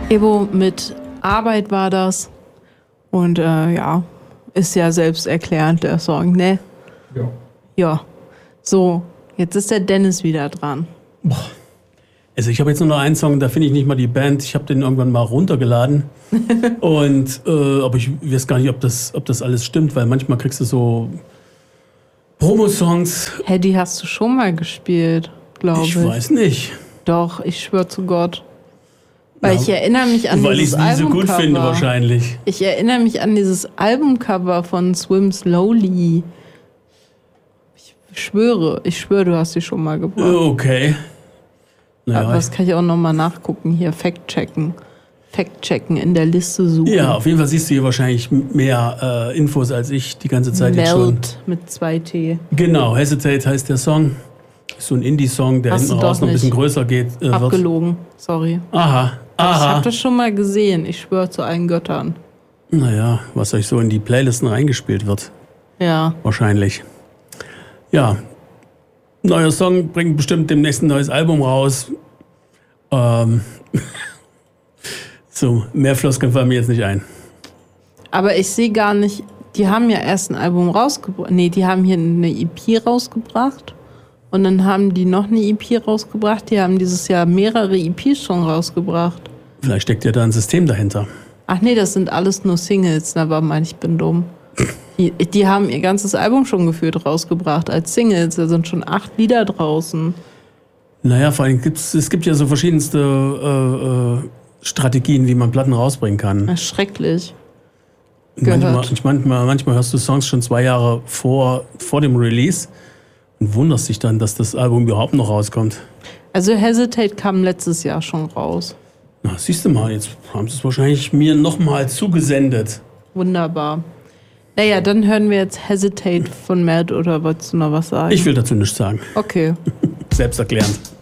Ebo mit Arbeit war das. Und ist ja selbsterklärend, der Song, ne? Ja. Ja. So, jetzt ist der Dennis wieder dran. Boah. Also ich habe jetzt nur noch einen Song, da finde ich nicht mal die Band. Ich habe den irgendwann mal runtergeladen. Und aber ich weiß gar nicht, ob das alles stimmt, weil manchmal kriegst du so Promo-Songs. Hä, die hast du schon mal gespielt, glaube ich. Ich weiß nicht. Doch, ich schwöre zu Gott. Weil ich erinnere mich an weil dieses ich es nie so gut finde wahrscheinlich. Ich erinnere mich an dieses Albumcover von Swim Slowly. Ich schwöre, du hast sie schon mal gebracht. Okay. Naja, aber das kann ich auch nochmal nachgucken. Hier, Fact-checken in der Liste suchen. Ja, auf jeden Fall siehst du hier wahrscheinlich mehr Infos als ich die ganze Zeit jetzt schon. Melt mit 2T. Genau, Hesitate heißt der Song. Ist so ein Indie-Song, der hinten raus noch ein bisschen größer geht. Abgelogen, sorry. Aha. Ich habe das schon mal gesehen. Ich schwöre zu allen Göttern. Naja, was euch so in die Playlisten reingespielt wird. Ja. Wahrscheinlich. Ja. Neuer Song, bringt bestimmt demnächst ein neues Album raus. So, mehr Floskeln fallen mir jetzt nicht ein. Aber ich sehe gar nicht, die haben ja erst ein Album rausgebracht. Nee, die haben hier eine EP rausgebracht. Und dann haben die noch eine EP rausgebracht. Die haben dieses Jahr mehrere EPs schon rausgebracht. Vielleicht steckt ja da ein System dahinter. Ach nee, das sind alles nur Singles. Na, war mein, ich bin dumm. Die haben ihr ganzes Album schon gefühlt rausgebracht als Singles. Da sind schon 8 Lieder draußen. Naja, vor allem es gibt ja so verschiedenste Strategien, wie man Platten rausbringen kann. Das ist schrecklich. Manchmal hörst du Songs schon 2 Jahre vor dem Release und wunderst dich dann, dass das Album überhaupt noch rauskommt. Also Hesitate kam letztes Jahr schon raus. Na, siehst du mal, jetzt haben sie es wahrscheinlich mir nochmal zugesendet. Wunderbar. Naja, dann hören wir jetzt Hesitate von Matt, oder wolltest du noch was sagen? Ich will dazu nichts sagen. Okay. Selbsterklärend.